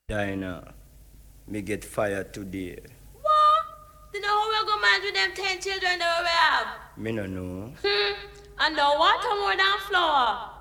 Dinah, me get fired today. What? You know how we go manage with them 10 children that we have? Me no know. And no water more than flour.